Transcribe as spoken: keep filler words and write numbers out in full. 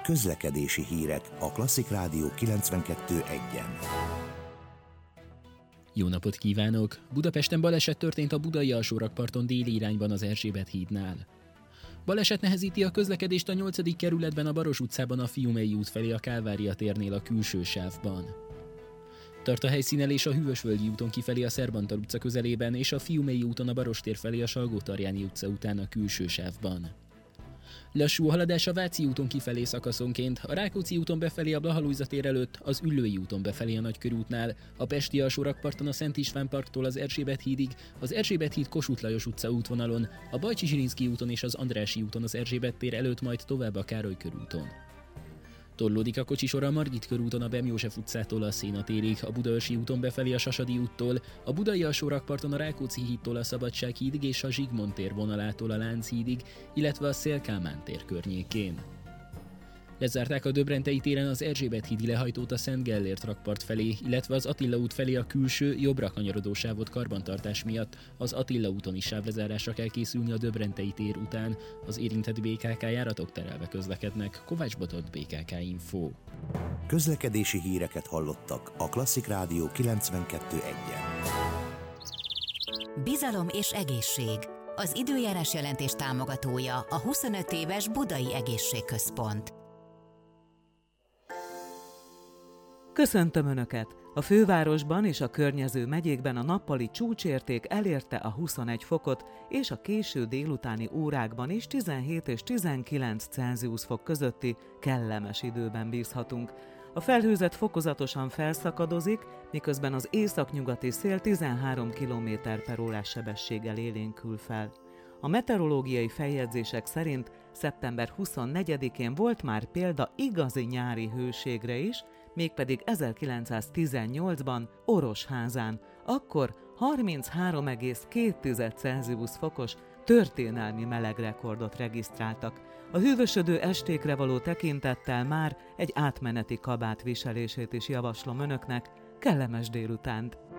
Közlekedési hírek a Klasszik Rádió kilencvenkettő egyen. Jó napot kívánok! Budapesten baleset történt a Budai Alsórakparton déli irányban az Erzsébet hídnál. Baleset nehezíti a közlekedést a nyolcadik kerületben a Baros utcában a Fiumei út felé a Kálvária térnél a külső sávban. Tart a helyszínelés a Hűvösvölgyi úton kifelé a Szerbantal utca közelében és a Fiumei úton a Barostér felé a Salgótarjáni utca után a külső sávban. Lassú a haladás a Váci úton kifelé szakaszonként, a Rákóczi úton befelé a Blaha Lujza tér előtt, az Üllői úton befelé a Nagykörútnál, a Pesti Alsórakparton a Szent István parktól az Erzsébet hídig, az Erzsébet híd Kossuth Lajos utca útvonalon, a Bajcsi Zsilinszky úton és az Andrássy úton az Erzsébet tér előtt, majd tovább a Károly körúton. Torlódik a kocsisor a Margit körúton a Bem József utcától a Széna térig, a Budaörsi úton befelé a Sasadi úttól, a Budai Alsórakparton a Rákóczi hídtól a Szabadság hídig és a Zsigmond tér vonalától a Lánchídig, illetve a Széll Kálmán tér környékén. Lezárták a Döbrentei téren az Erzsébet hídi lehajtót a Szent Gellért rakpart felé, illetve az Attila út felé a külső, jobbra kanyarodó sávot karbantartás miatt. Az Attila úton is sávlezárásra kell készülni a Döbrentei tér után. Az érintett bé ká ká járatok terelve közlekednek. Kovács Botond, bé ká ká Info. Közlekedési híreket hallottak a Klasszik Rádió kilencvenkettő egyen. Bizalom és egészség. Az időjárás jelentés támogatója a huszonöt éves Budai Egészségközpont. Köszöntöm Önöket! A fővárosban és a környező megyékben a nappali csúcsérték elérte a huszonegy fokot, és a késő délutáni órákban is tizenhét és tizenkilenc Celsius fok közötti kellemes időben bízhatunk. A felhőzet fokozatosan felszakadozik, miközben az északnyugati szél tizenhárom kilométer per órás sebességgel élénkül fel. A meteorológiai feljegyzések szerint szeptember huszonnegyedikén volt már példa igazi nyári hőségre is, mégpedig ezerkilencszáztizennyolcban Orosházán. Akkor harminchárom egész két Celsius fokos történelmi melegrekordot regisztráltak. A hűvösödő estékre való tekintettel már egy átmeneti kabát viselését is javaslom Önöknek. Kellemes délutánt!